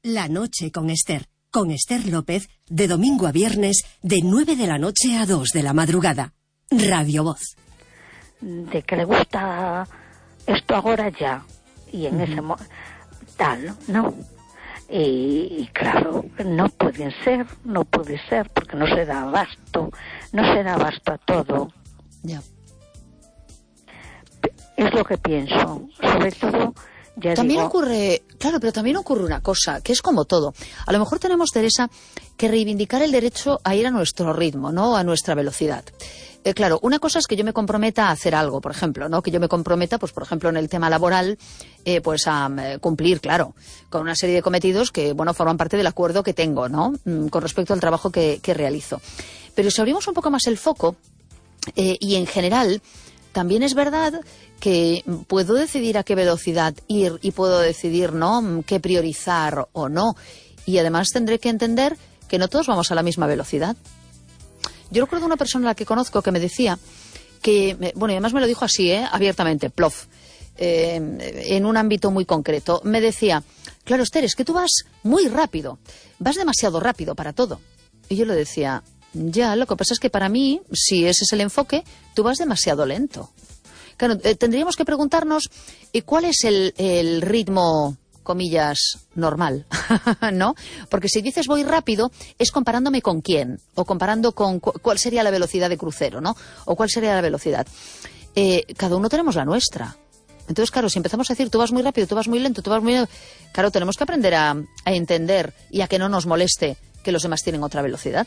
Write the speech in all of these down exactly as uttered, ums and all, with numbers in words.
La noche con Esther. Con Esther López, de domingo a viernes, de nueve de la noche a dos de la madrugada. Radio Voz. De que le gusta esto ahora ya, y en uh-huh. ese mo- tal, ¿no? Y, y claro, no pueden ser, no puede ser, porque no se da abasto, no se da abasto a todo. Ya. Es lo que pienso, sobre todo... Ya también digo, ocurre, claro, pero también ocurre una cosa, que es como todo. A lo mejor tenemos, Teresa, que reivindicar el derecho a ir a nuestro ritmo, ¿no? A nuestra velocidad. Eh, claro, una cosa es que yo me comprometa a hacer algo, por ejemplo, ¿no? Que yo me comprometa, pues por ejemplo, en el tema laboral, eh, pues a eh, cumplir, claro, con una serie de cometidos que, bueno, forman parte del acuerdo que tengo, ¿no? Mm, con respecto al trabajo que, que realizo. Pero si abrimos un poco más el foco, eh, y en general, también es verdad que puedo decidir a qué velocidad ir y puedo decidir, ¿no?, qué priorizar o no. Y además tendré que entender que no todos vamos a la misma velocidad. Yo recuerdo una persona a la que conozco que me decía que, bueno, y además me lo dijo así, ¿eh?, abiertamente, plof, eh, en un ámbito muy concreto. Me decía, claro, Esther, es que tú vas muy rápido, vas demasiado rápido para todo. Y yo le decía, ya, lo que pasa es que para mí, si ese es el enfoque, tú vas demasiado lento. Claro, eh, tendríamos que preguntarnos eh, cuál es el, el ritmo, comillas, normal, ¿no? Porque si dices voy rápido, es comparándome con quién, o comparando con cu- cuál sería la velocidad de crucero, ¿no? O cuál sería la velocidad. Eh, cada uno tenemos la nuestra. Entonces, claro, si empezamos a decir tú vas muy rápido, tú vas muy lento, tú vas muy... Claro, tenemos que aprender a, a entender y a que no nos moleste que los demás tienen otra velocidad.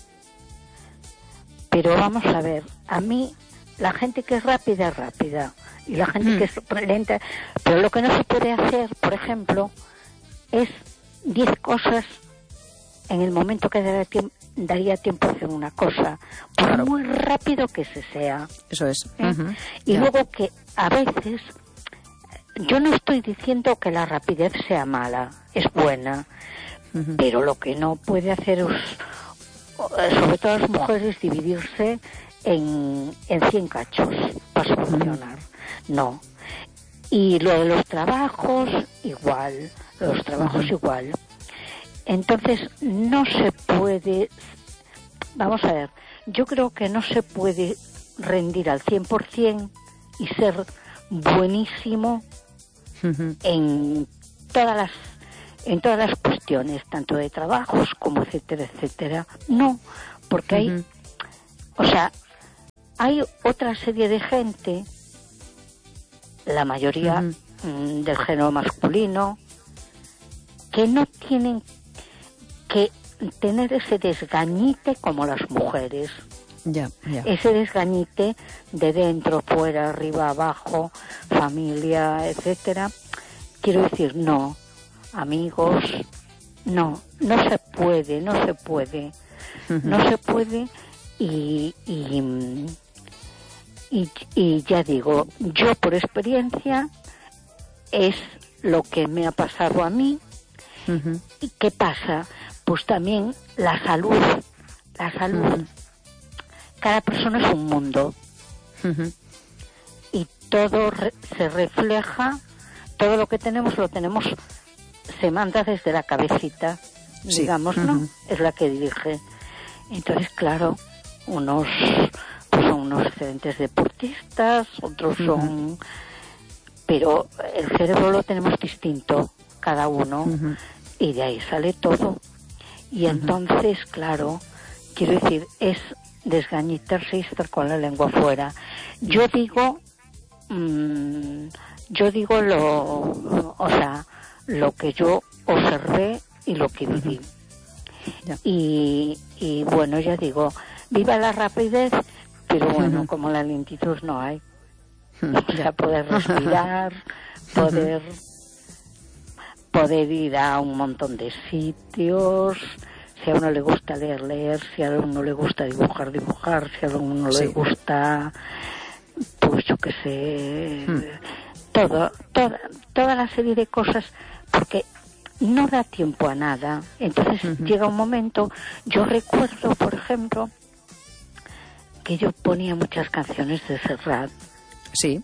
Pero vamos a ver, a mí... La gente que es rápida es rápida y la gente mm. que es lenta, pero lo que no se puede hacer, por ejemplo, es diez cosas en el momento que daría tiempo, daría tiempo a hacer una cosa, por claro. muy rápido que se sea. Eso es. ¿Eh? Uh-huh. Y yeah. luego que a veces, yo no estoy diciendo que la rapidez sea mala, es buena, uh-huh. pero lo que no puede hacer es, sobre todo las mujeres, dividirse en, en cien cachos para solucionar. No. Y lo de los trabajos, igual. Los trabajos, uh-huh. igual. Entonces, no se puede... Vamos a ver. Yo creo que no se puede rendir al cien por ciento y ser buenísimo uh-huh. en todas las en todas las cuestiones, tanto de trabajos como etcétera, etcétera. No, porque uh-huh. hay... O sea... Hay otra serie de gente, la mayoría uh-huh. del género masculino, que no tienen que tener ese desgañite como las mujeres. Yeah, yeah. Ese desgañite de dentro, fuera, arriba, abajo, familia, etcétera. Quiero decir, no, amigos, no, no se puede, no se puede, uh-huh. no se puede y... y Y, y ya digo, yo por experiencia es lo que me ha pasado a mí. Uh-huh. ¿Y qué pasa? Pues también la salud, la salud. Uh-huh. Cada persona es un mundo. Uh-huh. Y todo re- se refleja, todo lo que tenemos lo tenemos, se manda desde la cabecita, sí. digamos, ¿no? Uh-huh. Es la que dirige. Entonces, claro, unos... son unos excelentes deportistas, otros son... Uh-huh. Pero el cerebro lo tenemos distinto, cada uno, uh-huh. y de ahí sale todo. Y uh-huh. entonces, claro, quiero decir, es desgañitarse y estar con la lengua fuera. Yo digo, mmm, yo digo lo, o sea, lo que yo observé y lo que viví. Uh-huh. Yeah. Y, y bueno, ya digo, viva la rapidez, pero bueno, uh-huh. como la lentitud no hay. Uh-huh. O sea, poder respirar, uh-huh. poder poder ir a un montón de sitios. Si a uno le gusta leer, leer. Si a uno le gusta dibujar, dibujar. Si a uno sí. le gusta, pues yo qué sé, uh-huh. todo, toda, toda la serie de cosas, porque no da tiempo a nada. Entonces uh-huh. llega un momento, yo recuerdo, por ejemplo, que yo ponía muchas canciones de Serrat. Sí.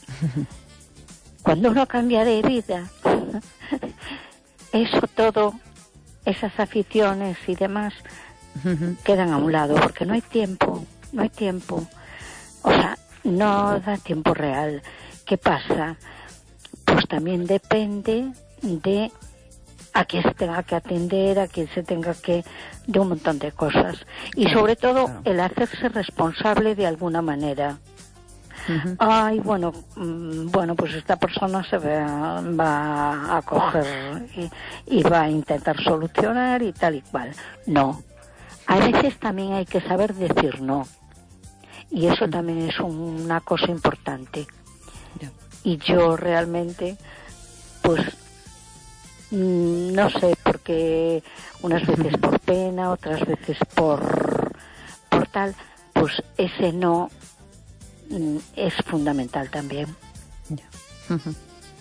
Cuando uno cambia de vida, eso todo esas aficiones y demás Uh-huh. quedan a un lado, porque no hay tiempo, no hay tiempo. O sea, no da tiempo real. ¿Qué pasa? Pues también depende de a quién se tenga que atender, a quién se tenga que... de un montón de cosas. Y sobre todo, claro, el hacerse responsable de alguna manera. Uh-huh. Ay, bueno, bueno, pues esta persona se va, va a coger y, y va a intentar solucionar y tal y cual. No. A veces también hay que saber decir no. Y eso uh-huh. también es una cosa importante. Yeah. Y yo realmente, pues, no sé, porque unas veces por pena, otras veces por, por tal, pues ese no es fundamental también. Yeah. Uh-huh.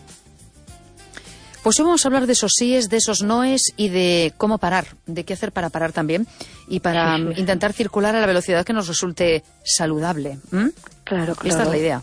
Pues hoy vamos a hablar de esos síes, de esos noes y de cómo parar, de qué hacer para parar también y para sí, sí, sí. intentar circular a la velocidad que nos resulte saludable. ¿Mm? Claro, claro. Esta es la idea.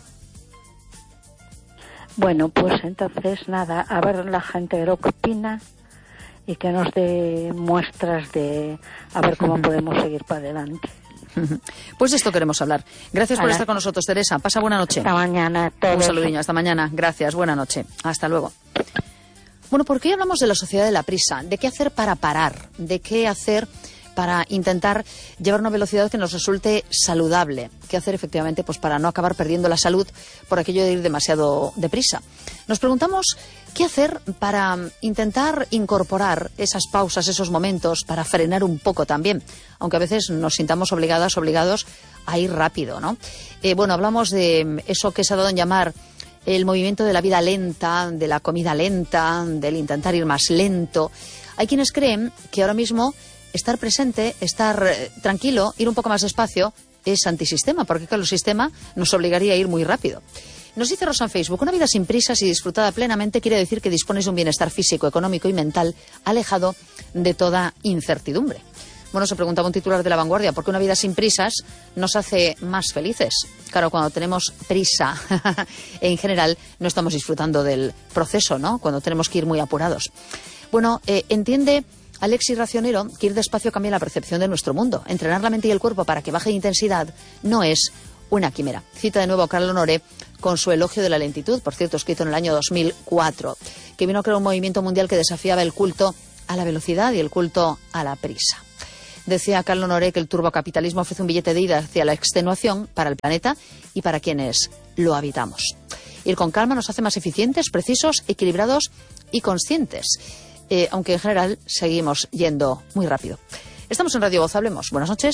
Bueno, pues entonces nada, a ver la gente lo que opina y que nos dé muestras de a ver cómo uh-huh. podemos seguir para adelante. Pues de esto queremos hablar. Gracias por Hola. estar con nosotros, Teresa. Pasa buena noche. Hasta mañana. Todos. Un saludinho. Hasta mañana. Gracias. Buena noche. Hasta luego. Bueno, ¿por qué hablamos de la sociedad de la prisa? ¿De qué hacer para parar? ¿De qué hacer para intentar llevar una velocidad que nos resulte saludable? ¿Qué hacer efectivamente pues para no acabar perdiendo la salud por aquello de ir demasiado deprisa? Nos preguntamos qué hacer para intentar incorporar esas pausas, esos momentos, para frenar un poco también, aunque a veces nos sintamos obligadas, obligados a ir rápido, ¿no? Eh, bueno, hablamos de eso que se ha dado en llamar el movimiento de la vida lenta, de la comida lenta, del intentar ir más lento. Hay quienes creen que ahora mismo estar presente, estar eh, tranquilo, ir un poco más despacio es antisistema, porque claro, el sistema nos obligaría a ir muy rápido. Nos dice Rosa en Facebook, una vida sin prisas y disfrutada plenamente quiere decir que dispones de un bienestar físico, económico y mental alejado de toda incertidumbre. Bueno, se preguntaba un titular de La Vanguardia, ¿por qué una vida sin prisas nos hace más felices? Claro, cuando tenemos prisa, en general, no estamos disfrutando del proceso, ¿no? Cuando tenemos que ir muy apurados. Bueno, eh, entiende Alexis Racionero que ir despacio cambia la percepción de nuestro mundo. Entrenar la mente y el cuerpo para que baje de intensidad no es una quimera. Cita de nuevo a Carlo Honoré con su elogio de la lentitud, por cierto, escrito en el año dos mil cuatro, que vino a crear un movimiento mundial que desafiaba el culto a la velocidad y el culto a la prisa. Decía Carlo Honoré que el turbocapitalismo ofrece un billete de ida hacia la extenuación para el planeta y para quienes lo habitamos. Ir con calma nos hace más eficientes, precisos, equilibrados y conscientes, eh, aunque en general seguimos yendo muy rápido. Estamos en Radio Voz, hablemos. Buenas noches.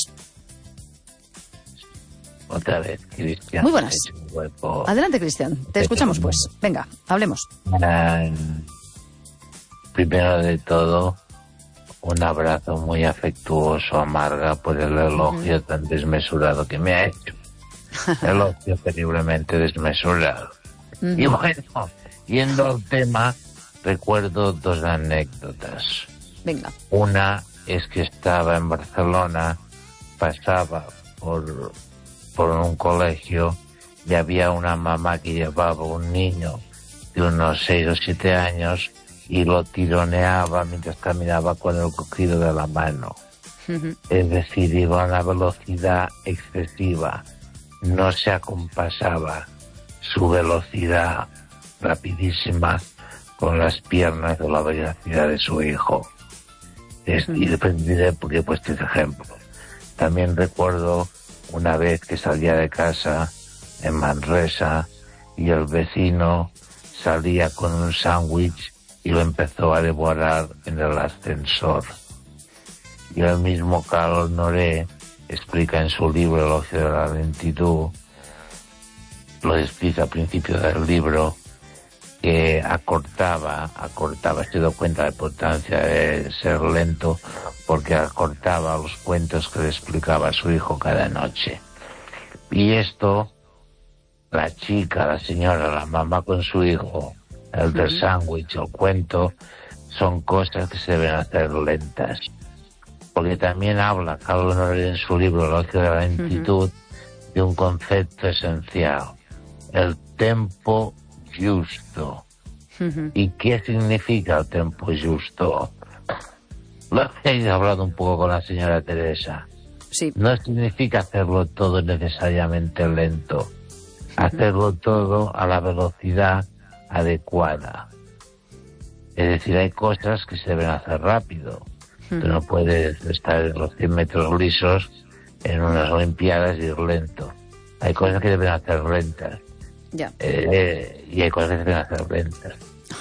Otra vez, Cristian. Muy buenas. Adelante, Cristian. Te escuchamos, pues. Venga, hablemos. Uh, primero de todo, un abrazo muy afectuoso a Marga por el elogio uh-huh. tan desmesurado que me ha hecho. Elogio terriblemente desmesurado. Uh-huh. Y bueno, yendo al tema, recuerdo dos anécdotas. Venga. Una es que estaba en Barcelona, pasaba por, por un colegio y había una mamá que llevaba un niño de unos seis o siete años y lo tironeaba mientras caminaba con el cogido de la mano. Uh-huh. Es decir, iba a una velocidad excesiva, no se acompasaba su velocidad rapidísima con las piernas o la velocidad de su hijo. Es, uh-huh. Y dependiré porque he puesto este ejemplo. También recuerdo una vez que salía de casa en Manresa y el vecino salía con un sándwich y lo empezó a devorar en el ascensor. Y el mismo Carlo Honoré explica en su libro Elogio de la lentitud, lo explica al principio del libro, que acortaba, acortaba, se dio cuenta de la importancia de ser lento, porque acortaba los cuentos que le explicaba a su hijo cada noche. Y esto, la chica, la señora, la mamá con su hijo, el del sándwich, el cuento, son cosas que se deben hacer lentas. Porque también habla Carlo Honoré en su libro Elogio de la lentitud uh-huh. de un concepto esencial, el tempo justo. Uh-huh. ¿Y qué significa el tempo justo? lo que he hablado un poco con la señora Teresa. Sí. No significa hacerlo todo necesariamente lento. Hacerlo todo a la velocidad adecuada. Es decir, hay cosas que se deben hacer rápido. Uh-huh. Tú no puedes estar en los cien metros lisos en unas olimpiadas y ir lento. Hay cosas que deben hacer lentas. Ya. Eh, y hay cosas que deben hacer lentas.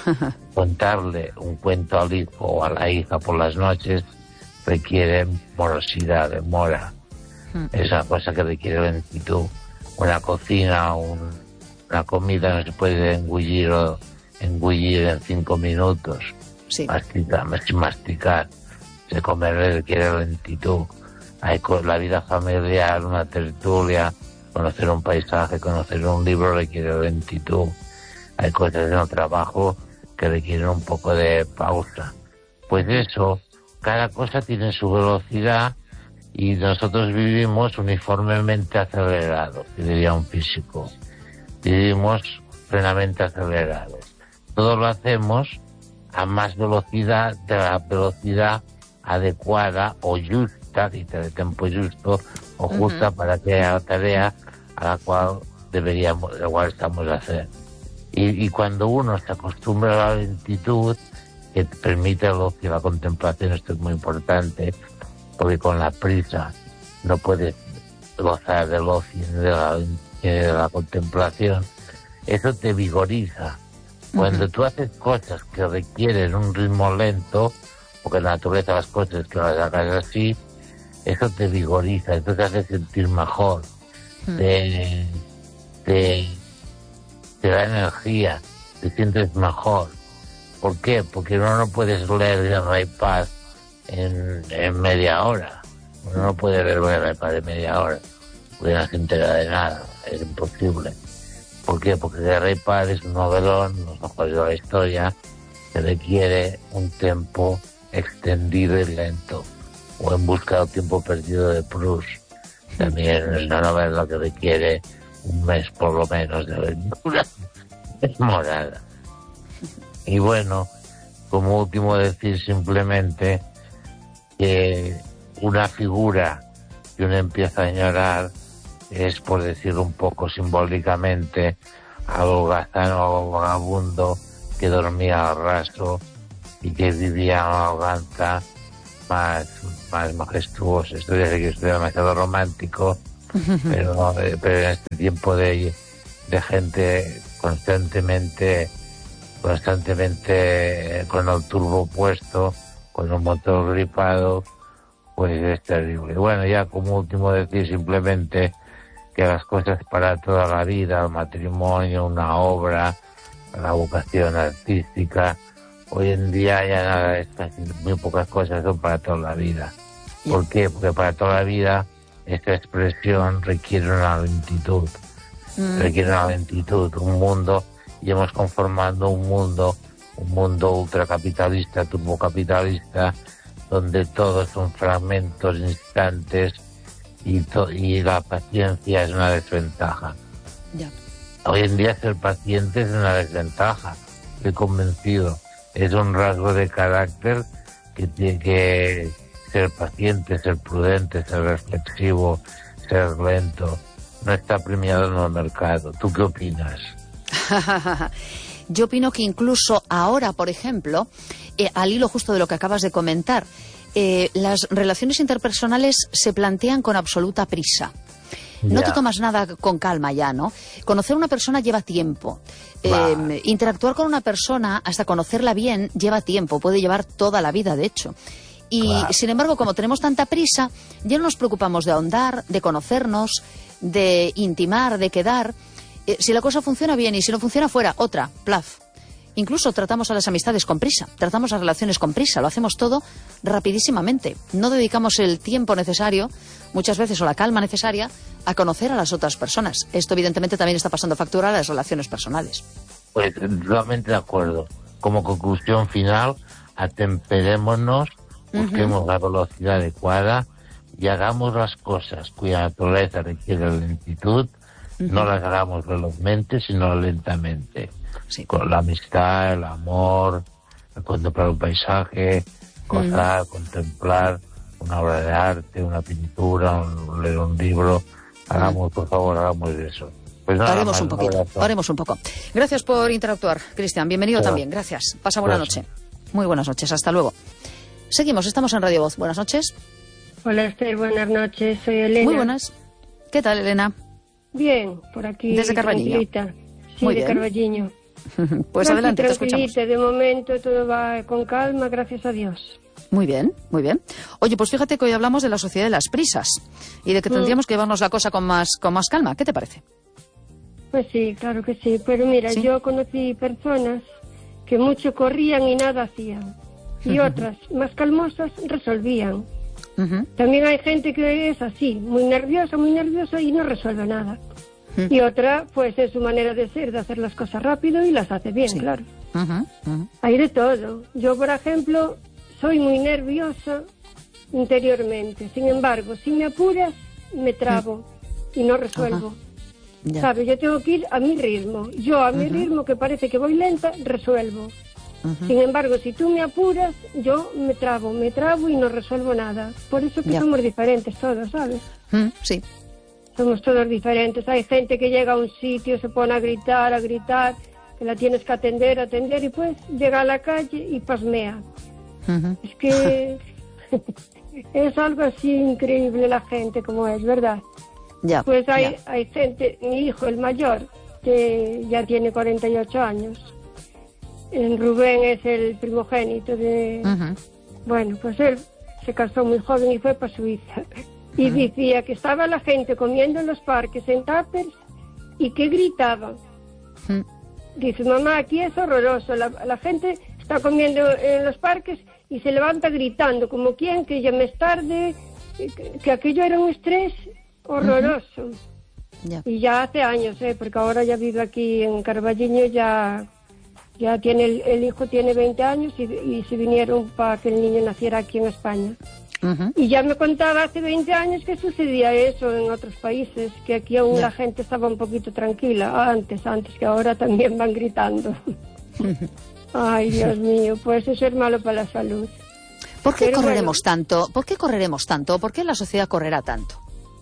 Contarle un cuento al hijo o a la hija por las noches requiere morosidad, demora. Uh-huh. Es una cosa que requiere lentitud. Una cocina, un, una comida no se puede engullir o engullir en cinco minutos. Sí. Masticar, masticar. Se comer requiere lentitud. Hay la vida familiar, una tertulia, conocer un paisaje, conocer un libro requiere lentitud. Hay cosas en el trabajo que requieren un poco de pausa. Pues eso, cada cosa tiene su velocidad y nosotros vivimos uniformemente acelerados, diría un físico. Vivimos plenamente acelerados. Todo lo hacemos a más velocidad de la velocidad adecuada o justa, dice de tiempo justo, o justa uh-huh. para que haya la tarea a la cual deberíamos, la cual estamos a hacer. Y, y cuando uno se acostumbra a la lentitud, que permite el ocio, la contemplación, esto es muy importante, porque con la prisa no puedes gozar del ocio ni de la, de la contemplación. Eso te vigoriza. Cuando uh-huh. tú haces cosas que requieren un ritmo lento, porque la naturaleza las cosas es que las hagas así, eso te vigoriza, eso te hace sentir mejor, uh-huh. te, te, te da energía, te sientes mejor. ¿Por qué? Porque uno no puedes leer el iPad en, en media hora. Uno no puede leer el iPad en media hora, porque no se entera de nada, es imposible. ¿Por qué? Porque el iPad es un novelón, los ojos de la historia, que requiere un tiempo extendido y lento. O En busca del tiempo perdido de Proust. También es una novela que requiere un mes por lo menos de lectura. Es morada. Y bueno, como último decir simplemente que una figura que uno empieza a añorar es, por decirlo un poco simbólicamente, al holgazán o al vagabundo que dormía al raso y que vivía en una holganza más, más majestuosa. Esto ya sé que estoy demasiado romántico, pero, pero en este tiempo de, de gente constantemente constantemente con el turbo puesto, con el motor gripado, pues es terrible. Bueno, ya como último decir simplemente que las cosas para toda la vida, el matrimonio, una obra, la vocación artística, hoy en día ya nada, estas muy pocas cosas son para toda la vida. ¿Por qué? Porque para toda la vida esta expresión requiere una lentitud, mm. requiere una lentitud, un mundo, y hemos conformado un mundo, un mundo ultracapitalista, turbocapitalista, donde todos son fragmentos, instantes, y, to- y la paciencia es una desventaja. Ya. Hoy en día ser paciente es una desventaja, estoy convencido. Es un rasgo de carácter que tiene que ser paciente, ser prudente, ser reflexivo, ser lento. No está premiado en el mercado. ¿Tú qué opinas? Yo opino que incluso ahora, por ejemplo, eh, al hilo justo de lo que acabas de comentar, eh, las relaciones interpersonales se plantean con absoluta prisa. No yeah. te tomas nada con calma ya, ¿no? Conocer a una persona lleva tiempo. Eh, interactuar con una persona, hasta conocerla bien, lleva tiempo. Puede llevar toda la vida, de hecho. Y, claro. sin embargo, como tenemos tanta prisa, ya no nos preocupamos de ahondar, de conocernos, de intimar, de quedar. Eh, si la cosa funciona bien y si no funciona, fuera, otra, plaf. Incluso tratamos a las amistades con prisa, tratamos las relaciones con prisa, lo hacemos todo rapidísimamente. No dedicamos el tiempo necesario, muchas veces, o la calma necesaria, a conocer a las otras personas. Esto, evidentemente, también está pasando factura a las relaciones personales. Pues totalmente de acuerdo. Como conclusión final, atemperémonos, busquemos uh-huh. la velocidad adecuada y hagamos las cosas cuya naturaleza requiere lentitud. Uh-huh. No las hagamos velozmente, sino lentamente. Sí. Con la amistad, el amor, el contemplar un paisaje, gozar, mm. contemplar una obra de arte, una pintura, un, leer un libro. Hagamos, mm. por favor, hagamos eso. Pues nada, haremos más, un poquito, un haremos un poco. Gracias por interactuar, Cristian. Bienvenido Pero, también. Gracias. Pasa buena noche. Muy buenas noches. Hasta luego. Seguimos. Estamos en Radio Voz. Buenas noches. Hola, Esther. Buenas noches. Soy Elena. Muy buenas. ¿Qué tal, Elena? Bien, por aquí. Desde Carballiño. Sí, Muy de bien. Carballiño. Pues Tranqui, adelante, te escuchamos. De momento todo va con calma, gracias a Dios. Muy bien, muy bien. Oye, pues fíjate que hoy hablamos de la sociedad de las prisas y de que tendríamos mm. que llevarnos la cosa con más, con más calma. ¿Qué te parece? Pues sí, claro que sí. Pero mira, ¿Sí? yo conocí personas que mucho corrían y nada hacían. Y uh-huh. otras, más calmosas, resolvían. Uh-huh. También hay gente que es así, muy nerviosa, muy nerviosa y no resuelve nada. Uh-huh. Y otra, pues es su manera de ser, de hacer las cosas rápido y las hace bien, sí. claro. Uh-huh. Uh-huh. Hay de todo. Yo, por ejemplo, soy muy nerviosa interiormente. Sin embargo, si me apuras, me trabo uh-huh. y no resuelvo. Uh-huh. ¿Sabes? Yo tengo que ir a mi ritmo. Yo a mi uh-huh. ritmo, que parece que voy lenta, resuelvo. Uh-huh. Sin embargo, si tú me apuras, yo me trabo, me trabo y no resuelvo nada. Por eso que yeah. somos diferentes todos, ¿sabes? Mm, sí. Somos todos diferentes. Hay gente que llega a un sitio, se pone a gritar, a gritar, que la tienes que atender, atender, y pues llega a la calle y pasmea. Uh-huh. Es que es algo así increíble la gente como es, ¿verdad? Yeah. Pues hay, yeah. hay gente, mi hijo, el mayor, que ya tiene cuarenta y ocho años. Rubén es el primogénito de... Uh-huh. Bueno, pues él se casó muy joven y fue para Suiza. Y uh-huh. decía que estaba la gente comiendo en los parques en tuppers y que gritaban. Uh-huh. Dice, mamá, aquí es horroroso. La, la gente está comiendo en los parques y se levanta gritando, como quien que ya me es tarde, que, que aquello era un estrés horroroso. Uh-huh. Yeah. Y ya hace años, ¿eh? Porque ahora ya vive aquí en Carballiño, ya... Ya tiene el, el hijo tiene veinte años y, y se vinieron para que el niño naciera aquí en España. Uh-huh. Y ya me contaba hace veinte años que sucedía eso en otros países, que aquí aún yeah. la gente estaba un poquito tranquila, antes, antes, que ahora también van gritando. Uh-huh. Ay, Dios mío, pues eso es malo para la salud. ¿Por qué Pero correremos bueno, tanto? ¿Por qué correremos tanto? ¿Por qué la sociedad correrá tanto?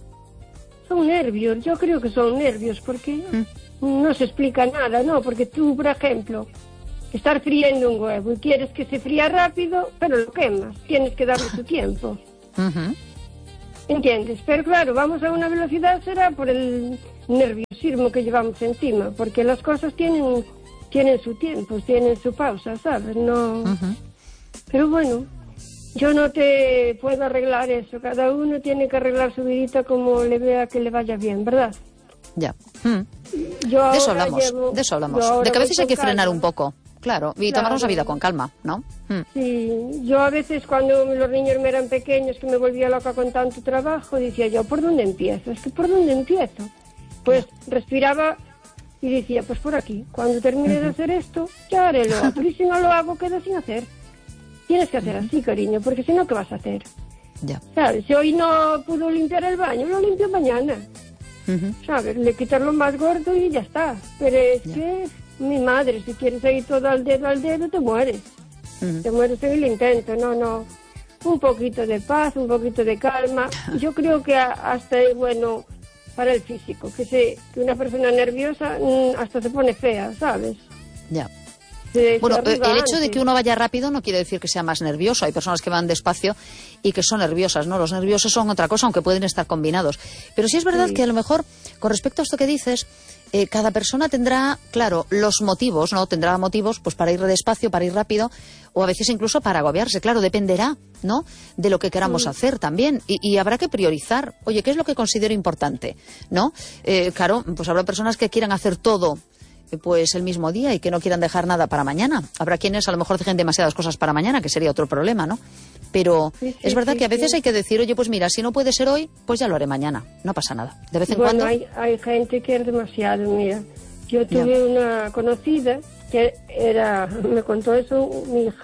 Son nervios, yo creo que son nervios, porque... Uh-huh. No se explica nada, ¿no? Porque tú, por ejemplo, estar friendo un huevo y quieres que se fría rápido, pero lo quemas. Tienes que darle su tiempo. Uh-huh. ¿Entiendes? Pero claro, vamos a una velocidad, será por el nerviosismo que llevamos encima, porque las cosas tienen, tienen su tiempo, tienen su pausa, ¿sabes? No... Uh-huh. Pero bueno, yo no te puedo arreglar eso. Cada uno tiene que arreglar su vidita como le vea que le vaya bien, ¿verdad? Ya. Hmm. De eso hablamos, llevo, de eso hablamos. De que a veces hay que frenar calma. un poco, claro, y claro. tomarnos la vida con calma, ¿no? Hmm. Sí, yo a veces cuando los niños me eran pequeños, que me volvía loca con tanto trabajo, decía yo, ¿por dónde empiezo? Es que ¿por dónde empiezo? Pues yeah. respiraba y decía, pues por aquí. Cuando termine uh-huh. de hacer esto, ya haré lo otro. Y si no lo hago, quedo sin hacer. Tienes que hacer uh-huh. así, cariño, porque si no, ¿qué vas a hacer? Ya. Yeah. ¿Sabes? Si hoy no pudo limpiar el baño, lo limpio mañana. Uh-huh. ¿Sabes? Le quitar lo más gordo y ya está. Pero es yeah. que, mi madre, si quieres ir todo al dedo al dedo, te mueres. Uh-huh. Te mueres en el intento. No, no. Un poquito de paz, un poquito de calma. Yo creo que hasta es bueno para el físico. Que, se, que una persona nerviosa hasta se pone fea, ¿sabes? Ya. Yeah. Bueno, el hecho antes. de que uno vaya rápido no quiere decir que sea más nervioso. Hay personas que van despacio y que son nerviosas, ¿no? Los nerviosos son otra cosa, aunque pueden estar combinados. Pero sí es verdad sí. que a lo mejor, con respecto a esto que dices, eh, cada persona tendrá, claro, los motivos, ¿no? Tendrá motivos pues para ir despacio, para ir rápido, o a veces incluso para agobiarse. Claro, dependerá, ¿no?, de lo que queramos sí. hacer también. Y, y habrá que priorizar. Oye, ¿qué es lo que considero importante? ¿No? Eh, claro, pues habrá personas que quieran hacer todo pues el mismo día y que no quieran dejar nada para mañana. Habrá quienes a lo mejor dejen demasiadas cosas para mañana, que sería otro problema, ¿no? Pero sí, sí, es verdad sí, que a veces sí. hay que decir, oye, pues mira, si no puede ser hoy, pues ya lo haré mañana. No pasa nada. De vez en bueno, cuando... Hay, hay gente que es demasiado, mira. Yo tuve ya. una conocida que era, me contó eso mi hija,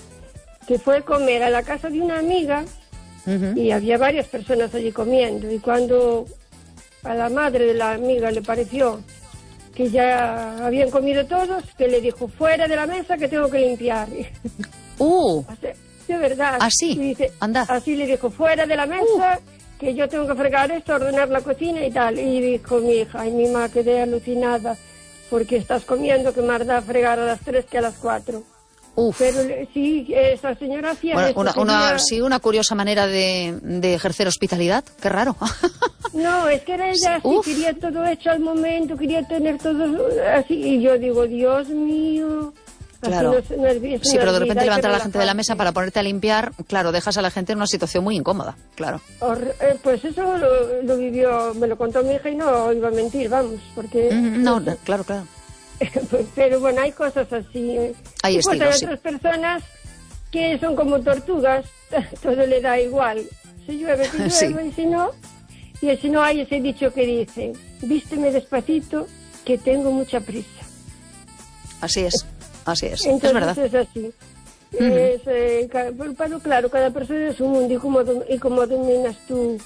que fue a comer a la casa de una amiga uh-huh. y había varias personas allí comiendo. Y cuando a la madre de la amiga le pareció que ya habían comido todos, que le dijo, fuera de la mesa que tengo que limpiar. Uh. Yo de verdad. ¿Ah, sí? Y dice, Anda. Así le dijo, fuera de la mesa, uh. que yo tengo que fregar esto, ordenar la cocina y tal. Y dijo mi hija, ay, mi mamá, quedé alucinada, porque estás comiendo que más da fregar a las tres que a las cuatro. Uf. Pero sí, esa señora hacía bueno, eso, una, quería... una, sí, una curiosa manera de, de ejercer hospitalidad, qué raro. No, es que era ella así, quería todo hecho al momento, quería tener todo así, y yo digo, Dios mío... Claro, no, no es, es sí, pero de repente vida, levantar a la gente de la mesa para ponerte a limpiar, claro, dejas a la gente en una situación muy incómoda, claro. Or, eh, pues eso lo, lo vivió, me lo contó mi hija y no iba a mentir, vamos, porque... Mm, no, no, claro, claro. Pero bueno, hay cosas así. ¿eh? Hay pues estilos, hay sí. otras personas que son como tortugas, todo le da igual. Si llueve, si llueve, Sí. y si no... Y si no, hay ese dicho que dice, vísteme despacito, que tengo mucha prisa. Así es. Así es, Entonces, es verdad. es así. Uh-huh. Es, eh, pero claro, cada persona es un mundo y cómo, y cómo dominas tú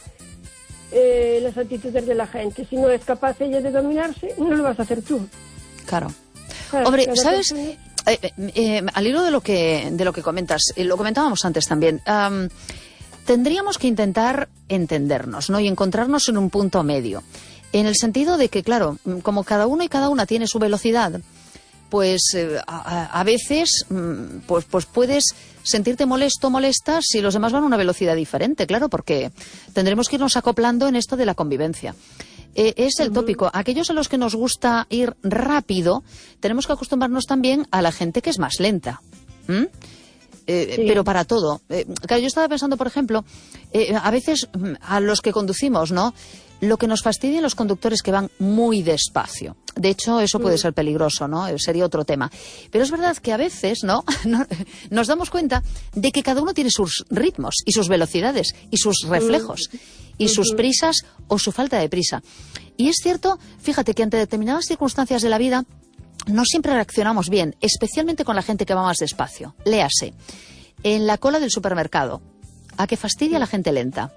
eh, las actitudes de la gente. Si no es capaz ella de dominarse, no lo vas a hacer tú. Claro. Claro, Hombre, cada ¿sabes? persona... Eh, eh, eh, al hilo de lo que de lo que comentas, eh, lo comentábamos antes también, um, tendríamos que intentar entendernos, ¿no? Y encontrarnos en un punto medio. En el sentido de que, claro, como cada uno y cada una tiene su velocidad, pues eh, a, a veces pues, pues puedes sentirte molesto, molesta si los demás van a una velocidad diferente, claro, porque tendremos que irnos acoplando en esto de la convivencia. Eh, es el tópico. Aquellos a los que nos gusta ir rápido, tenemos que acostumbrarnos también a la gente que es más lenta. ¿Mm? Eh, sí. Pero para todo. Eh, claro, yo estaba pensando, por ejemplo, eh, a veces a los que conducimos, ¿no? Lo que nos fastidia en los conductores que van muy despacio. De hecho, eso puede ser peligroso, ¿no? Sería otro tema. Pero es verdad que a veces, ¿no? Nos damos cuenta de que cada uno tiene sus ritmos y sus velocidades y sus reflejos y sus prisas o su falta de prisa. Y es cierto, fíjate que ante determinadas circunstancias de la vida no siempre reaccionamos bien, especialmente con la gente que va más despacio. Léase, en la cola del supermercado, ¿a qué fastidia a la gente lenta?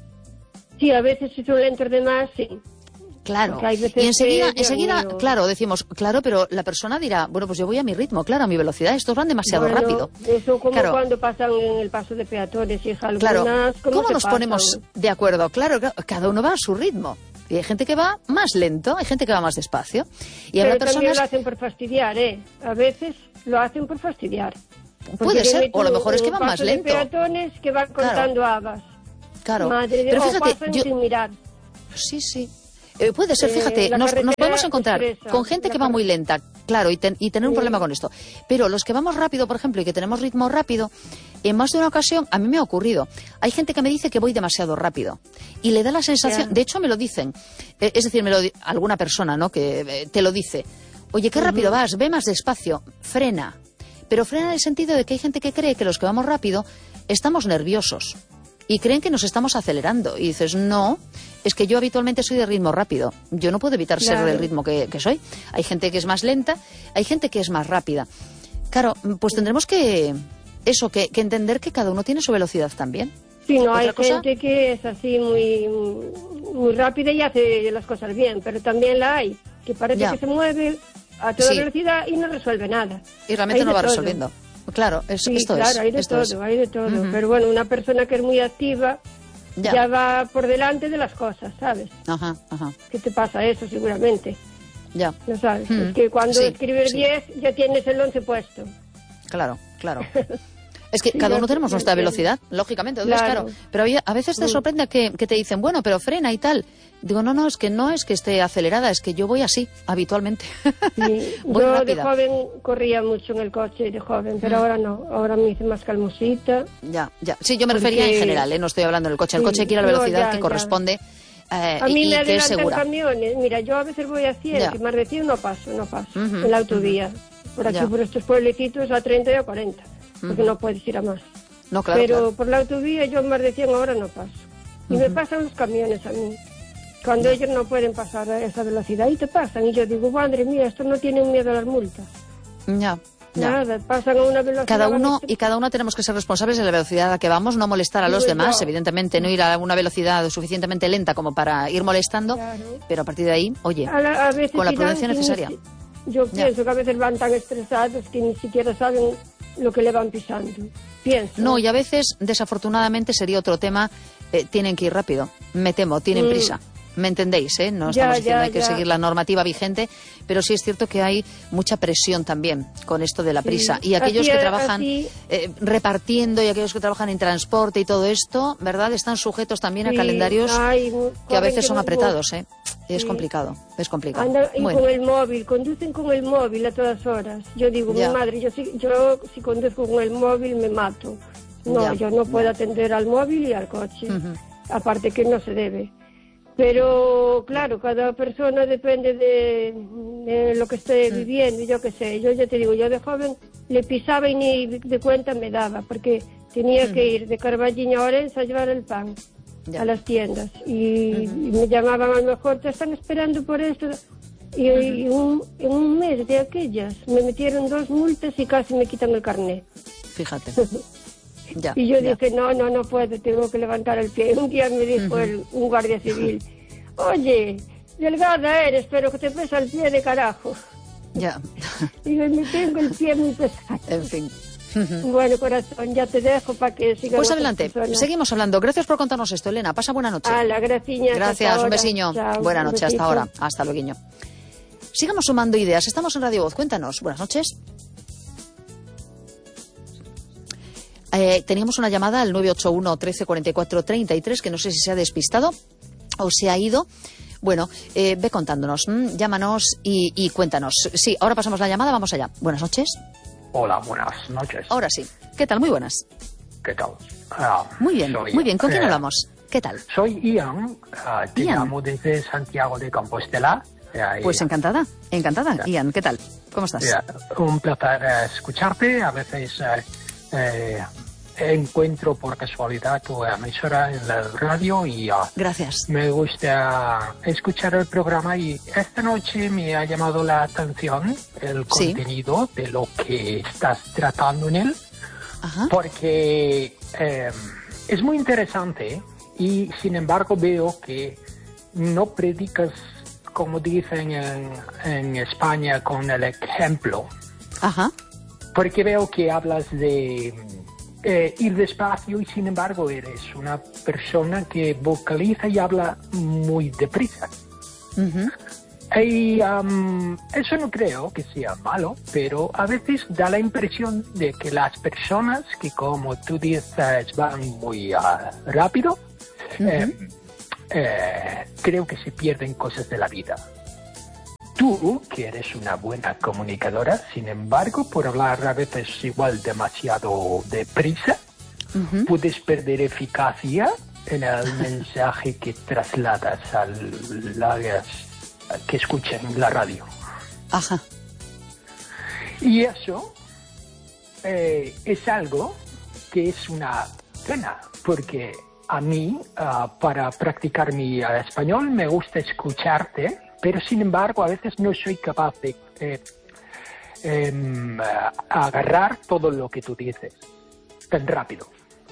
Sí, a veces si son lentos de más, sí. Claro, y enseguida, que, enseguida claro, decimos, claro, pero la persona dirá, bueno, pues yo voy a mi ritmo, claro, a mi velocidad, estos van demasiado bueno, rápido. Eso como claro. cuando pasan en el paso de peatones, hija, algunas, claro. ¿Cómo, ¿Cómo nos pasan? ponemos de acuerdo? Claro, cada uno va a su ritmo. Y hay gente que va más lento, hay gente que va más despacio. Y pero personas... también lo hacen por fastidiar, ¿eh? A veces lo hacen por fastidiar. Puede ser, o a lo mejor es que van más lento. De peatones que van contando claro. habas. Claro, Madre de... pero o fíjate, pasan yo... sin mirar. Sí, sí. Eh, puede ser, fíjate, eh, nos, nos podemos encontrar expresa, con gente que va muy lenta, claro, y, ten, y tener un sí. problema con esto. Pero los que vamos rápido, por ejemplo, y que tenemos ritmo rápido, en más de una ocasión, a mí me ha ocurrido. Hay gente que me dice que voy demasiado rápido. Y le da la sensación, yeah. de hecho me lo dicen, eh, es decir, me lo, alguna persona, ¿no?, que eh, te lo dice. Oye, qué uh-huh. rápido vas, ve más despacio, frena. Pero frena en el sentido de que hay gente que cree que los que vamos rápido estamos nerviosos. Y creen que nos estamos acelerando. Y dices, no, es que yo habitualmente soy de ritmo rápido. Yo no puedo evitar claro. ser del ritmo que, que soy. Hay gente que es más lenta, hay gente que es más rápida. Claro, pues tendremos que, eso, que, que entender que cada uno tiene su velocidad también. Sí, no, hay cosa? gente que es así muy, muy rápida y hace las cosas bien, pero también la hay, que parece ya. que se mueve a toda sí. velocidad y no resuelve nada. Y realmente hay no va todo. resolviendo. Claro, es, sí, esto claro, es. hay de esto todo, es. hay de todo. Uh-huh. Pero bueno, una persona que es muy activa ya. ya va por delante de las cosas, ¿sabes? Ajá, ajá. ¿Qué te pasa eso, seguramente? Ya. No sabes, uh-huh. es que cuando sí, escribes diez sí. ya tienes el once puesto. Claro, claro. Es que sí, cada uno sí, tenemos sí, nuestra sí. velocidad, lógicamente, entonces, claro. claro. Pero a veces te sí. sorprende que, que te dicen, bueno, pero frena y tal. Digo, no, no, es que no es que esté acelerada, es que yo voy así, habitualmente. Sí. voy yo rápida. de joven corría mucho en el coche, de joven, pero mm. ahora no. Ahora me hice más calmosita. Ya, ya. Sí, yo me porque... refería en general, ¿eh? No estoy hablando del coche. El sí. coche hay que ir a la velocidad no, ya, que ya. corresponde eh, a mí y, me y que es segura. camiones. Mira, yo a veces voy a cien, ya. que más de cien no paso, no paso. Uh-huh. En la autovía. Uh-huh. Por aquí, ya. por estos pueblecitos, a treinta y a cuarenta. Porque uh-huh. no puedes ir a más. No, claro, pero claro. por la autovía yo más de cien ahora no paso. Y uh-huh. me pasan los camiones a mí. Cuando yeah. ellos no pueden pasar a esa velocidad y te pasan. Y yo digo, madre mía, estos no tienen miedo a las multas. Ya. Ya. Nada, pasan a una velocidad. Cada uno y cada uno tenemos que ser responsables de la velocidad a la que vamos, no molestar a los pues demás, no. evidentemente, no ir a una velocidad suficientemente lenta como para ir molestando, claro. pero a partir de ahí, oye, a la, a veces con la prudencia necesaria. Ni, yo pienso ya. que a veces van tan estresados que ni siquiera saben lo que le van pisando. Pienso. No, y a veces, desafortunadamente, sería otro tema, eh, tienen que ir rápido, me temo, tienen mm. prisa. ¿Me entendéis? Eh? No ya, estamos diciendo ya, hay que ya. seguir la normativa vigente, pero sí es cierto que hay mucha presión también con esto de la prisa. Sí. Y aquellos así, que trabajan así... eh, repartiendo y aquellos que trabajan en transporte y todo esto, ¿verdad? Están sujetos también sí. a calendarios Ay, que a veces son no... apretados, ¿eh? Es sí. complicado, es complicado. Andan bueno. con el móvil, conducen con el móvil a todas horas. Yo digo, ya. mi madre, yo si, yo si conduzco con el móvil me mato. No, ya. yo no puedo atender al móvil y al coche. Uh-huh. Aparte que no se debe. Pero, claro, cada persona depende de, de lo que esté mm. viviendo, yo qué sé. Yo ya te digo, yo de joven le pisaba y ni de cuenta me daba, porque tenía mm. que ir de Carballiño a Orense a llevar el pan ya. a las tiendas. Y, mm-hmm. y me llamaban a lo mejor, te están esperando por esto. Y, mm-hmm. y un, en un mes de aquellas me metieron dos multas y casi me quitan el carnet. Fíjate. Ya, y yo ya. dije, no, no, no puedo, tengo que levantar el pie. Un día me dijo uh-huh. el, un guardia civil, oye, delgada eres, pero que te pesa el pie de carajo. Ya. Digo, me tengo el pie muy pesado. En fin. Bueno, corazón, ya te dejo para que sigas. Pues adelante, seguimos hablando. Gracias por contarnos esto, Elena. Pasa buena noche. Ah, la graciña. Gracias, un besiño. Chao, buena noche, hasta ahora. Hasta luego. Sigamos sumando ideas. Estamos en Radio Voz. Cuéntanos. Buenas noches. Eh, teníamos una llamada al nueve ocho uno, trece, cuarenta y cuatro, treinta y tres, que no sé si se ha despistado o se ha ido. Bueno, eh, ve contándonos, mm, llámanos y, y cuéntanos. Sí, ahora pasamos la llamada, vamos allá. Buenas noches. Hola, buenas noches. Ahora sí. ¿Qué tal? Muy buenas. ¿Qué tal? Uh, muy bien, muy bien. ¿Con quién eh, hablamos? ¿Qué tal? Soy Ian, uh, te Ian. llamo desde Santiago de Compostela. Uh, pues encantada, encantada. Yeah. Ian, ¿qué tal? ¿Cómo estás? Yeah. Un placer uh, escucharte. A veces... Uh, Eh, encuentro por casualidad tu emisora en la radio y uh, gracias. Me gusta escuchar el programa y esta noche me ha llamado la atención el ¿Sí? contenido de lo que estás tratando en él. Ajá. Porque eh, es muy interesante y sin embargo veo que no predicas, como dicen en, en España, con el ejemplo. Ajá. Porque veo que hablas de eh, ir despacio y sin embargo eres una persona que vocaliza y habla muy deprisa. Uh-huh. Y um, eso no creo que sea malo, pero a veces da la impresión de que las personas que, como tú dices, van muy uh, rápido, uh-huh. eh, eh, creo que se pierden cosas de la vida. Tú, que eres una buena comunicadora, sin embargo, por hablar a veces igual demasiado deprisa, uh-huh. puedes perder eficacia en el mensaje que trasladas a las que escuchan la radio. Ajá. Y eso eh, es algo que es una pena, porque a mí, uh, para practicar mi uh, español, me gusta escucharte, pero sin embargo a veces no soy capaz de eh, eh, agarrar todo lo que tú dices tan rápido.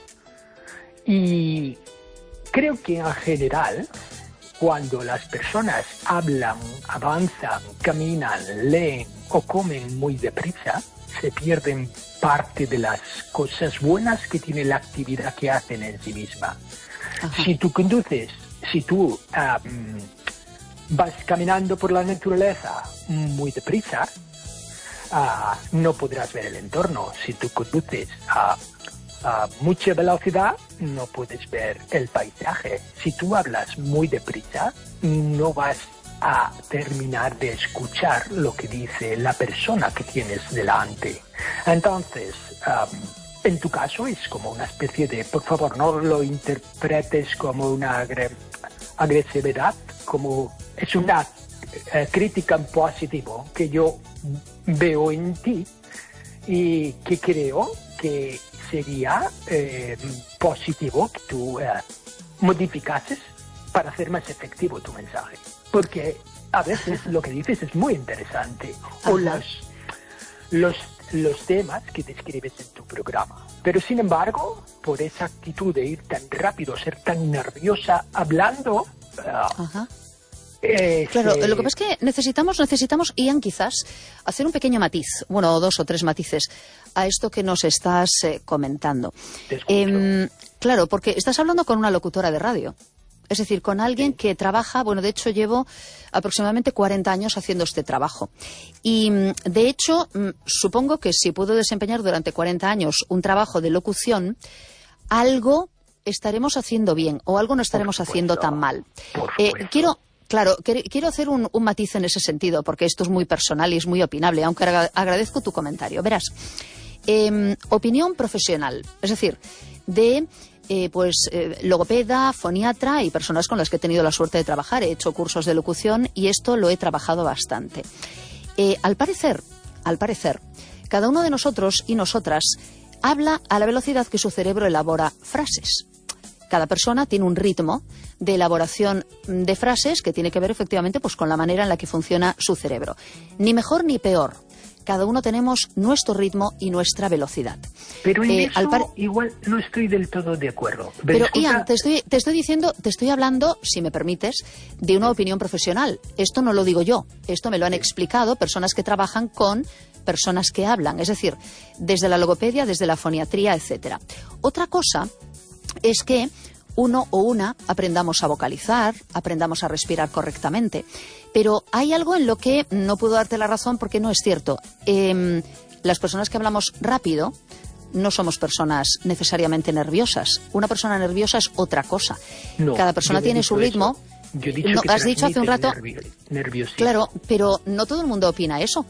Y creo que en general, cuando las personas hablan, avanzan, caminan, leen o comen muy deprisa, se pierden parte de las cosas buenas que tiene la actividad que hacen en sí misma. Ajá. Si tú conduces, si tú... Um, vas caminando por la naturaleza muy deprisa, uh, no podrás ver el entorno. Si tú conduces a, a mucha velocidad, no puedes ver el paisaje. Si tú hablas muy deprisa, no vas a terminar de escuchar lo que dice la persona que tienes delante. Entonces, um, en tu caso es como una especie de, por favor, no lo interpretes como una agre- agresividad, como es una eh, crítica en positivo que yo veo en ti y que creo que sería eh, positivo que tú eh, modificases para hacer más efectivo tu mensaje. Porque a veces lo que dices es muy interesante. O los, los, los temas que describes en tu programa. Pero sin embargo, por esa actitud de ir tan rápido, ser tan nerviosa hablando... Uh, Ajá. Eh, claro, se... lo que pasa es que necesitamos, necesitamos, Ian, quizás, hacer un pequeño matiz, bueno, dos o tres matices a esto que nos estás eh, comentando. Eh, claro, porque estás hablando con una locutora de radio. Es decir, con alguien que trabaja, bueno, de hecho llevo aproximadamente cuarenta años haciendo este trabajo. Y, de hecho, supongo que si puedo desempeñar durante cuarenta años un trabajo de locución, algo estaremos haciendo bien o algo no estaremos haciendo tan mal. Eh, quiero... Claro, quiero hacer un, un matiz en ese sentido, porque esto es muy personal y es muy opinable, aunque agradezco tu comentario. Verás, eh, opinión profesional, es decir, de eh, pues eh, logopeda, foniatra y personas con las que he tenido la suerte de trabajar. He hecho cursos de locución y esto lo he trabajado bastante. Eh, al parecer, al parecer, cada uno de nosotros y nosotras habla a la velocidad que su cerebro elabora frases. Cada persona tiene un ritmo de elaboración de frases que tiene que ver efectivamente pues con la manera en la que funciona su cerebro. Ni mejor ni peor. Cada uno tenemos nuestro ritmo y nuestra velocidad. Pero en eh, eso al par... igual no estoy del todo de acuerdo. Pero, escucha... Ian, te estoy, te estoy diciendo, te estoy hablando, si me permites, de una opinión profesional. Esto no lo digo yo. Esto me lo han explicado personas que trabajan con personas que hablan. Es decir, desde la logopedia, desde la foniatría, etcétera. Otra cosa es que uno o una aprendamos a vocalizar, aprendamos a respirar correctamente. Pero hay algo en lo que no puedo darte la razón porque no es cierto. Eh, las personas que hablamos rápido no somos personas necesariamente nerviosas. Una persona nerviosa es otra cosa. No, cada persona tiene su ritmo. Yo he dicho no, que has dicho hace un rato... Nervi nerviosismo. Claro, pero no todo el mundo opina eso.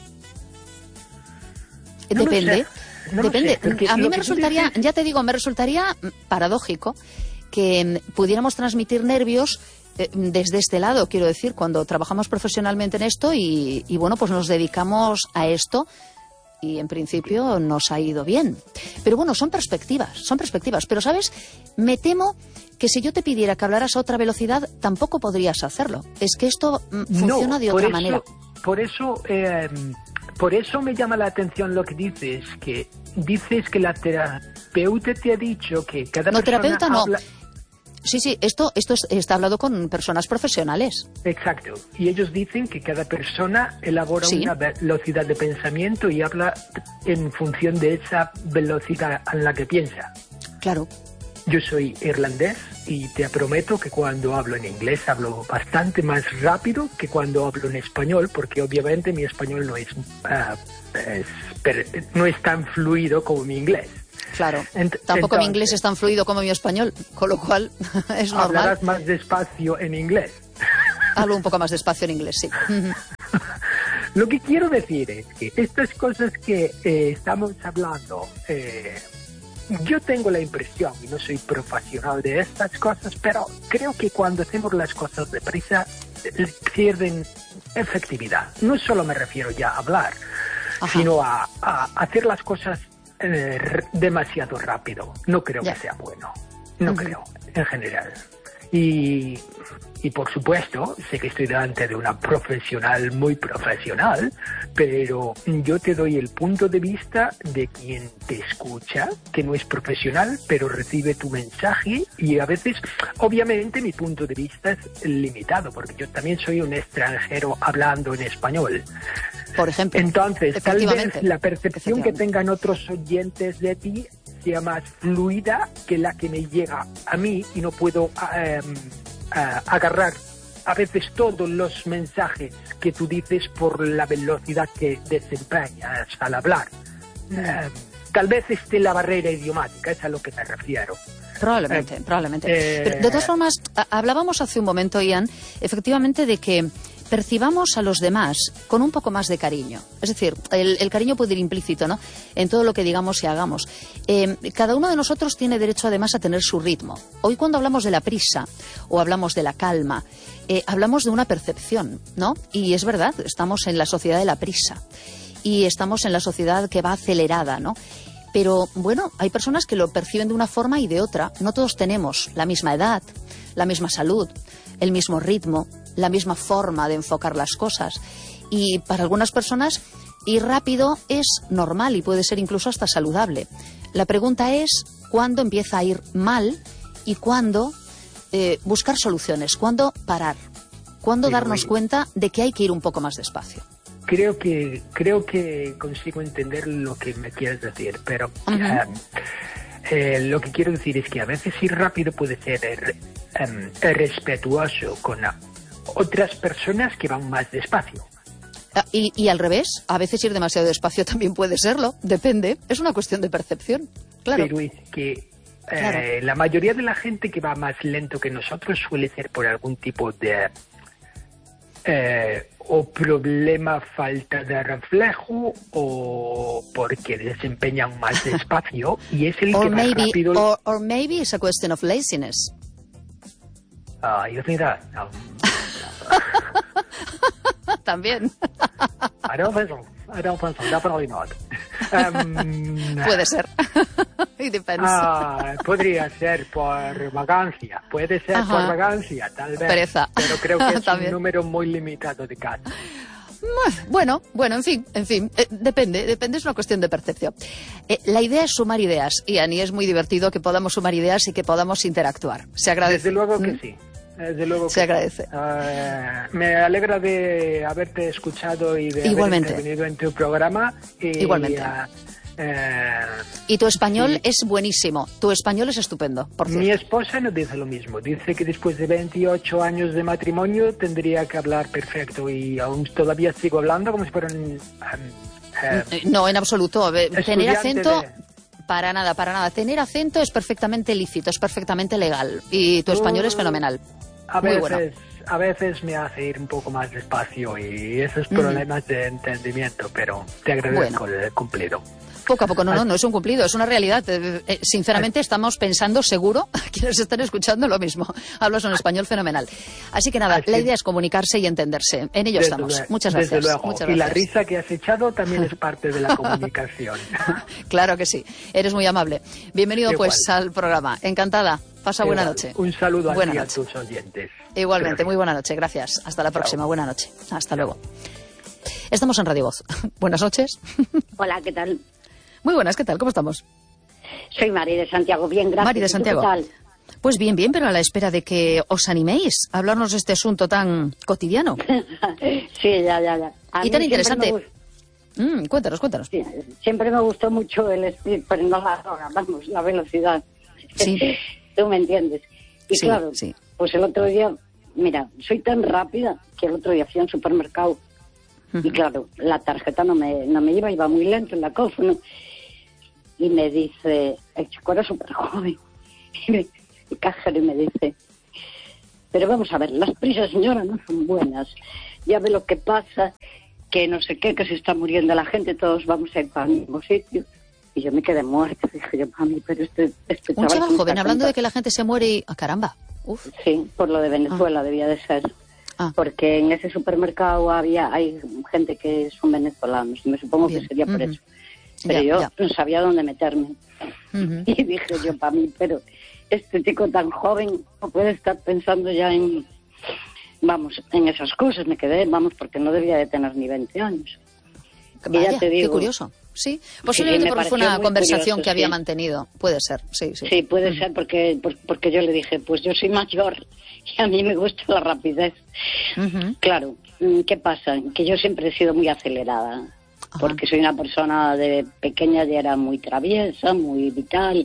No Depende. No Depende. Sé, a mí me que resultaría, dices... ya te digo, me resultaría paradójico que pudiéramos transmitir nervios eh, desde este lado, quiero decir, cuando trabajamos profesionalmente en esto y, y, bueno, pues nos dedicamos a esto y, en principio, nos ha ido bien. Pero, bueno, son perspectivas, son perspectivas. Pero, ¿sabes? Me temo que si yo te pidiera que hablaras a otra velocidad, tampoco podrías hacerlo. Es que esto mm, funciona no, de otra eso, manera. Por eso... Eh... Por eso me llama la atención lo que dices, que dices que la terapeuta te ha dicho que cada no, persona terapeuta habla... no. Sí, sí, esto, esto es, está hablado con personas profesionales. Exacto. Y ellos dicen que cada persona elabora sí. una velocidad de pensamiento y habla en función de esa velocidad en la que piensa. Claro. Yo soy irlandés y te prometo que cuando hablo en inglés hablo bastante más rápido que cuando hablo en español, porque obviamente mi español no es, uh, es no es tan fluido como mi inglés. Claro, Ent tampoco entonces, mi inglés es tan fluido como mi español, con lo cual es normal. Hablarás más despacio en inglés. Hablo un poco más despacio en inglés, sí. Lo que quiero decir es que estas cosas que eh, estamos hablando... Eh, Yo tengo la impresión, y no soy profesional de estas cosas, pero creo que cuando hacemos las cosas deprisa pierden efectividad. No solo me refiero ya a hablar, Ajá. sino a, a hacer las cosas eh, demasiado rápido. No creo ya. que sea bueno. No uh-huh. creo, en general. Y, y por supuesto, sé que estoy delante de una profesional muy profesional, pero yo te doy el punto de vista de quien te escucha, que no es profesional, pero recibe tu mensaje y a veces, obviamente, mi punto de vista es limitado, porque yo también soy un extranjero hablando en español. Por ejemplo. Entonces, tal vez la percepción que tengan otros oyentes de ti sea más fluida que la que me llega a mí y no puedo eh, eh, agarrar a veces todos los mensajes que tú dices por la velocidad que desempeñas al hablar. Eh, tal vez esté la barrera idiomática, es a lo que me refiero. Probablemente, eh, probablemente. Eh, Pero de todas formas, hablábamos hace un momento, Ian, efectivamente de que percibamos a los demás con un poco más de cariño. Es decir, el, el cariño puede ir implícito, ¿no?, en todo lo que digamos y hagamos. Eh, cada uno de nosotros tiene derecho además a tener su ritmo. Hoy cuando hablamos de la prisa o hablamos de la calma, eh, hablamos de una percepción, ¿no? Y es verdad, estamos en la sociedad de la prisa y estamos en la sociedad que va acelerada, ¿no? Pero, bueno, hay personas que lo perciben de una forma y de otra. No todos tenemos la misma edad, la misma salud, el mismo ritmo, la misma forma de enfocar las cosas. Y para algunas personas ir rápido es normal y puede ser incluso hasta saludable. La pregunta es cuándo empieza a ir mal y cuándo eh, buscar soluciones, cuándo parar. ¿Cuándo Pero darnos y- cuenta de que hay que ir un poco más despacio? Creo que creo que consigo entender lo que me quieres decir, pero Ujú. eh, eh, lo que quiero decir es que a veces ir rápido puede ser eh, eh, respetuoso con a- otras personas que van más despacio. Ah, Y, y al revés, a veces ir demasiado despacio también puede serlo, depende, es una cuestión de percepción, claro. Pero es que eh, Claro. la mayoría de la gente que va más lento que nosotros suele ser por algún tipo de eh, o problema, falta de reflejo, o porque desempeñan más despacio y es el Or que más maybe, rápido. or, or maybe it's a question of laziness. Ah, you think that? No. También. I don't think so. I don't think so. Definitely not. Um, Puede ser. It depends. Ah, podría ser por vagancia, puede ser Ajá. por vagancia, tal vez. Pereza. Pero creo que es un También. número muy limitado de casos. Bueno, bueno, en fin, en fin, eh, depende, depende, es una cuestión de percepción. Eh, la idea es sumar ideas, y Ani, es muy divertido que podamos sumar ideas y que podamos interactuar. Se agradece. Desde luego que ¿Mm? sí. Desde luego Se que agradece. sí. Eh, me alegra de haberte escuchado y de Igualmente. haber intervenido en tu programa. Y, Igualmente. ah, eh, Y tu español Sí. es buenísimo, tu español es estupendo, por mi cierto. esposa no dice lo mismo. Dice que después de veintiocho años de matrimonio tendría que hablar perfecto y aún todavía sigo hablando como si fuera un... um, eh, Eh, No, en absoluto. Eh, Tener Estudiante acento, de- para nada, para nada. Tener acento es perfectamente lícito, es perfectamente legal. Y tu español es Uh, fenomenal. A Muy veces, bueno. a veces me hace ir un poco más despacio y esos Ujú. problemas de entendimiento, pero te agradezco el cumplido. Poco a poco, no, no, no es un cumplido, es una realidad. Eh, eh, sinceramente, estamos pensando seguro, quienes están escuchando, lo mismo. Hablas un español fenomenal. Así que nada, Así- la idea es comunicarse y entenderse. En ello Desde estamos. lue- Muchas desde gracias. luego. Muchas Y la gracias. risa que has echado también es parte de la comunicación. Claro que sí. Eres muy amable. Bienvenido, Igual. pues, al programa. Encantada. Pasa buena Igual. noche. Un saludo a Buena ti y a noche. tus oyentes. Igualmente, Gracias. muy buena noche. Gracias. Hasta la próxima. Chao. Buena noche. Hasta luego. Estamos en Radio Voz. Buenas noches. Hola, ¿qué tal? Muy buenas, ¿qué tal? ¿Cómo estamos? Soy Mari de Santiago. Bien, gracias. Mari de ¿Y tú Santiago. ¿Qué tal? Pues bien, bien, pero a la espera de que os animéis a hablarnos de este asunto tan cotidiano Sí, ya, ya, ya. A y mí tan siempre interesante. me gust- Mm, cuéntanos, cuéntanos. sí, siempre me gustó mucho el speed, pero no la droga, vamos, la velocidad. Sí. Tú me entiendes. Y Sí, claro, sí. pues el otro día, mira, soy tan rápida que el otro día fui a un supermercado y claro, la tarjeta no me, no me iba, iba muy lento en la cosa, ¿no? Y me dice, el chico era súper joven, y me- el cajero y me dice, pero vamos a ver, las prisas, señora, no son buenas. Ya ve lo que pasa, que no sé qué, que se está muriendo la gente, todos vamos a ir para el mismo sitio. Y yo me quedé muerta, dije yo, mami, pero este, este Un chaval que me joven está hablando de contando- que la gente se muere y... ¡Ah, caramba! Uf. Sí, por lo de Venezuela debía de ser. Ah. Porque en ese supermercado había hay gente que son venezolanos. Y me supongo Bien. que sería por Ujú. eso. Pero Ya, yo ya. no sabía dónde meterme. Ujú. Y dije yo, para mí, pero este chico tan joven no puede estar pensando ya en, vamos, en esas cosas. Me quedé, vamos, porque no debía de tener ni veinte años. Y ya Vaya, te qué digo- curioso. Sí, posiblemente me porque fue pareció una muy conversación curioso, que había sí. mantenido. Puede ser, sí, sí. Sí, puede ser porque, por- porque yo le dije, pues yo soy mayor y a mí me gusta la rapidez. Ujú. Claro, mm, ¿qué pasa? Que yo siempre he sido muy acelerada, Ajá. porque soy una persona de pequeña y era muy traviesa, muy vital.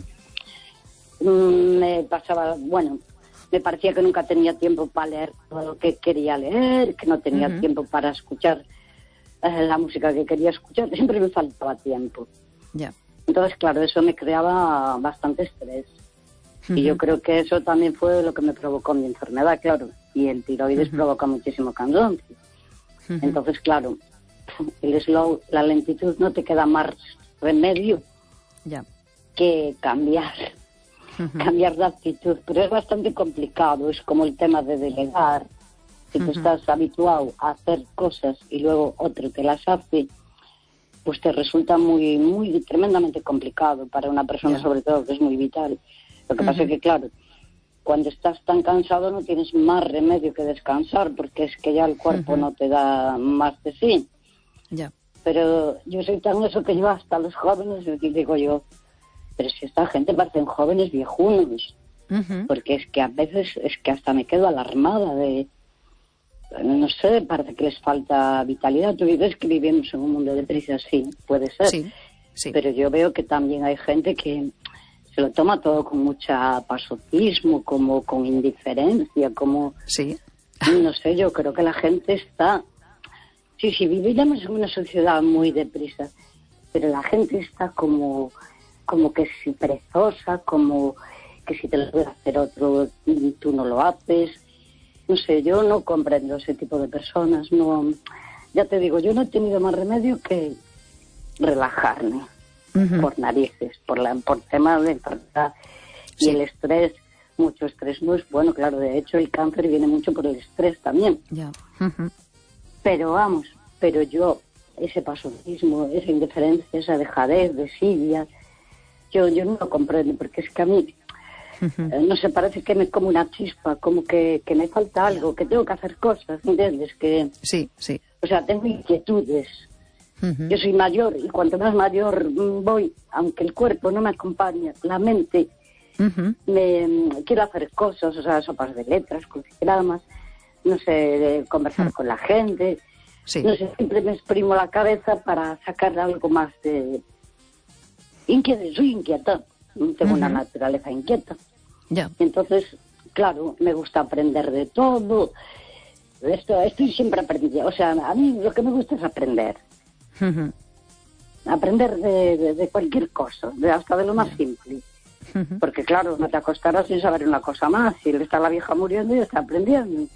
Mm, Me pasaba, bueno, me parecía que nunca tenía tiempo para leer todo lo que quería leer, que no tenía Ujú. tiempo para escuchar eh, la música que quería escuchar, siempre me faltaba tiempo. Ya. Entonces, claro, eso me creaba bastante estrés. Y yo Ujú. creo que eso también fue lo que me provocó mi enfermedad, claro. Y el tiroides provoca muchísimo cansancio. Ujú. Entonces, claro, el slow, la lentitud, no te queda más remedio Ya. que cambiar, Ujú. cambiar de actitud. Pero es bastante complicado, es como el tema de delegar. Si tú Ujú. estás habituado a hacer cosas y luego otro te las hace, pues te resulta muy, muy tremendamente complicado para una persona, Ya. sobre todo, que es muy vital. Lo que pasa Ujú. es que, claro, cuando estás tan cansado no tienes más remedio que descansar, porque es que ya el cuerpo Ujú. no te da más de sí. Ya. Pero yo soy tan eso que yo hasta los jóvenes, y digo yo, pero si esta gente parecen jóvenes viejunos, Ujú. porque es que a veces es que hasta me quedo alarmada de, no sé, parece que les falta vitalidad. Tú dices que vivimos en un mundo de prisa, sí, puede ser. Sí, sí. Pero yo veo que también hay gente que se lo toma todo con mucha pasotismo, como con indiferencia, como... Sí. No sé, yo creo que la gente está... Sí, sí, vivimos en una sociedad muy deprisa, pero la gente está como, como que si perezosa, como que si te lo puede hacer otro, tú no lo haces. No sé, yo no comprendo ese tipo de personas. No, ya te digo, yo no he tenido más remedio que relajarme uh-huh. por narices, por la por temas de enfermedad. Sí. Y el estrés, mucho estrés no es bueno, claro, de hecho el cáncer viene mucho por el estrés también. Yeah. Uh-huh. Pero vamos, pero yo, ese pasotismo, esa indiferencia, esa dejadez, desidia, yo, yo no lo comprendo, porque es que a mí, uh-huh. eh, no sé, parece que me como una chispa, como que, que me falta algo, que tengo que hacer cosas, ¿entiendes? Que, sí, sí. O sea, tengo inquietudes. Uh-huh. Yo soy mayor y cuanto más mayor voy, aunque el cuerpo no me acompaña, la mente, uh-huh. me quiero hacer cosas, o sea, sopas de letras, crucigramas, no sé, de conversar uh-huh. con la gente, sí. no sé, siempre me exprimo la cabeza para sacar algo más de... Inquieta, soy inquieta, tengo uh-huh. una naturaleza inquieta. Yeah. Entonces, claro, me gusta aprender de todo, esto, estoy siempre aprendiendo, o sea, a mí lo que me gusta es aprender. Uh-huh. Aprender de, de, de cualquier cosa, de, hasta de lo más yeah. simple. Uh-huh. Porque claro, no te acostarás sin saber una cosa más, si está la vieja muriendo y está aprendiendo.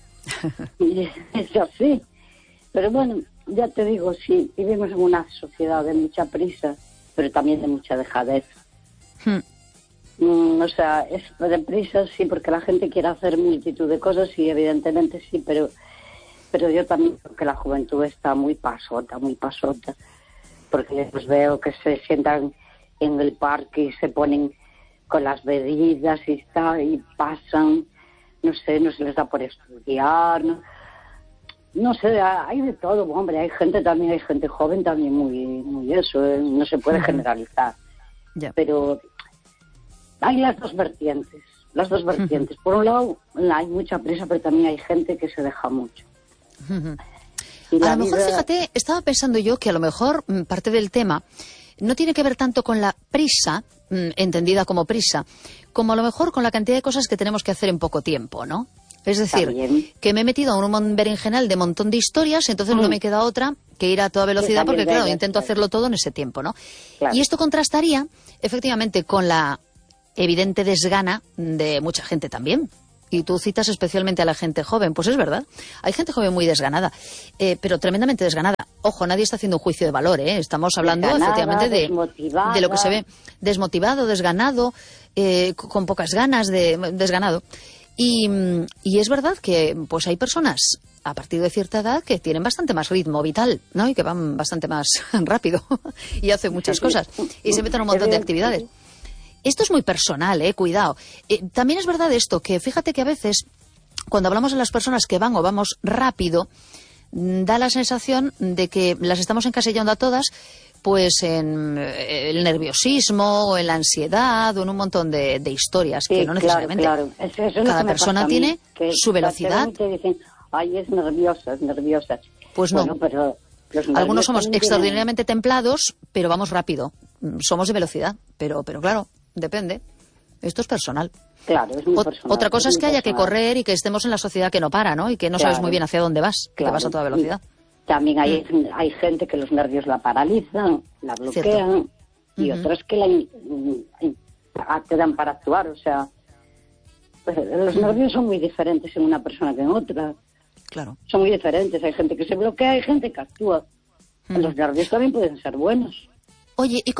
Y es así. Pero bueno, ya te digo, sí, vivimos en una sociedad de mucha prisa, pero también de mucha dejadez. Uh-huh. Mm, o sea, es de prisa, sí, porque la gente quiere hacer multitud de cosas, y evidentemente sí, pero... Pero yo también creo que la juventud está muy pasota, muy pasota, porque pues veo que se sientan en el parque y se ponen con las bebidas y está, y pasan, no sé, no se les da por estudiar, no, no sé, hay de todo, hombre, hay gente también, hay gente joven también muy, muy eso, ¿eh? No se puede generalizar, yeah. pero hay las dos vertientes, las dos vertientes. Por un lado hay mucha prisa, pero también hay gente que se deja mucho. Uh-huh. A lo mejor, vida... fíjate, estaba pensando yo que a lo mejor m, parte del tema no tiene que ver tanto con la prisa, m, entendida como prisa, como a lo mejor con la cantidad de cosas que tenemos que hacer en poco tiempo, ¿no? Es decir, también. Que me he metido en un berenjenal de montón de historias, entonces mm. no me queda otra que ir a toda velocidad, porque claro, intento hacerlo todo en ese tiempo, ¿no? Claro. Y esto contrastaría, efectivamente, con la evidente desgana de mucha gente también. Y tú citas especialmente a la gente joven. Pues es verdad, hay gente joven muy desganada, eh, pero tremendamente desganada. Ojo, nadie está haciendo un juicio de valor, ¿eh? Estamos hablando desganada, efectivamente de, de lo que se ve desmotivado, desganado, eh, con pocas ganas, de desganado. Y, y es verdad que pues hay personas a partir de cierta edad que tienen bastante más ritmo vital, ¿no? Y que van bastante más rápido y hacen muchas cosas y se meten en un montón de actividades. Esto es muy personal, eh, cuidado. Eh, también es verdad esto, que fíjate que a veces, cuando hablamos de las personas que van o vamos rápido, da la sensación de que las estamos encasillando a todas, pues en el nerviosismo, o en la ansiedad, o en un montón de, de historias, sí, que no necesariamente. Claro, claro. Eso, eso cada persona tiene mí, su velocidad. Te dicen, ay, es nerviosa, es nerviosa. Pues no. Bueno, pero algunos somos extraordinariamente tienen... templados, pero vamos rápido. Somos de velocidad, pero, pero claro, depende. Esto es personal. Claro, es muy o, personal. Otra cosa es, es que haya personal. que correr y que estemos en la sociedad que no para, ¿no? Y que no claro. sabes muy bien hacia dónde vas, claro. que vas a toda velocidad. Y también hay, mm. hay gente que los nervios la paralizan, la bloquean, Cierto. y uh-huh. otras que la in, in, te dan para actuar. O sea, pues, los uh-huh. nervios son muy diferentes en una persona que en otra. Claro. Son muy diferentes. Hay gente que se bloquea, hay gente que actúa. Uh-huh. Los nervios también pueden ser buenos. Oye, ¿y